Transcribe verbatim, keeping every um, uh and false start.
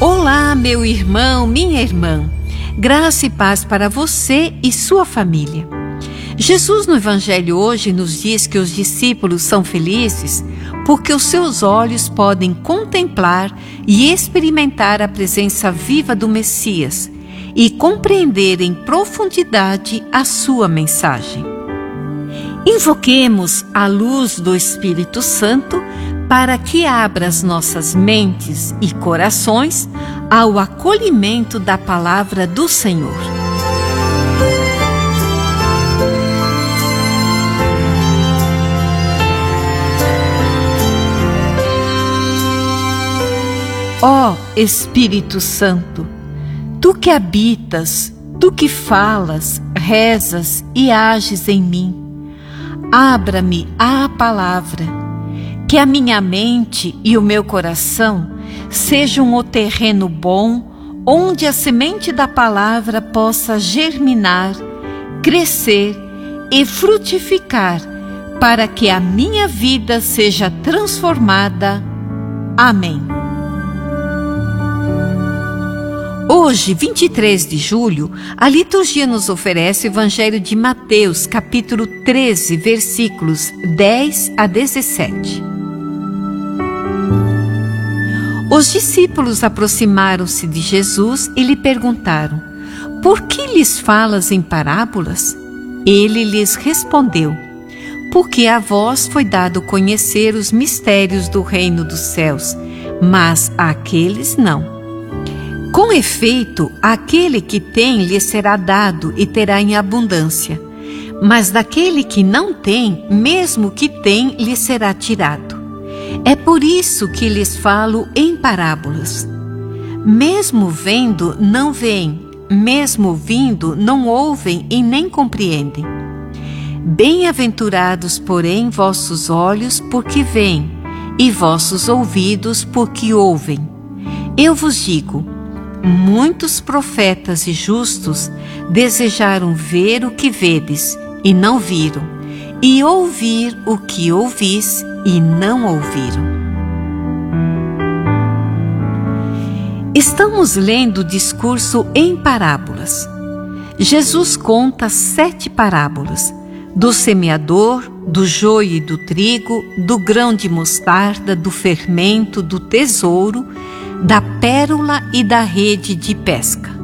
Olá, meu irmão, minha irmã. Graça e paz para você e sua família. Jesus no Evangelho hoje nos diz que os discípulos são felizes porque os seus olhos podem contemplar e experimentar a presença viva do Messias e compreender em profundidade a sua mensagem. Invoquemos a luz do Espírito Santo para que abra as nossas mentes e corações ao acolhimento da palavra do Senhor. Ó Espírito Santo, tu que habitas, tu que falas, rezas e ages em mim, abra-me à palavra, que a minha mente e o meu coração sejam o terreno bom onde a semente da palavra possa germinar, crescer e frutificar para que a minha vida seja transformada. Amém. Hoje, vinte e três de julho, a liturgia nos oferece o Evangelho de Mateus, capítulo treze, versículos dez a dezessete. Os discípulos aproximaram-se de Jesus e lhe perguntaram: por que lhes falas em parábolas? Ele lhes respondeu: porque a vós foi dado conhecer os mistérios do reino dos céus, mas àqueles não. Com efeito, aquele que tem lhe será dado e terá em abundância, mas daquele que não tem, mesmo que tem, lhe será tirado. É por isso que lhes falo em parábolas. Mesmo vendo, não veem, mesmo ouvindo, não ouvem e nem compreendem. Bem-aventurados, porém, vossos olhos, porque veem, e vossos ouvidos, porque ouvem. Eu vos digo, muitos profetas e justos desejaram ver o que vedes e não viram, e ouvir o que ouvis e não ouviram. Estamos lendo o discurso em parábolas. Jesus conta sete parábolas: do semeador, do joio e do trigo, do grão de mostarda, do fermento, do tesouro, da pérola e da rede de pesca.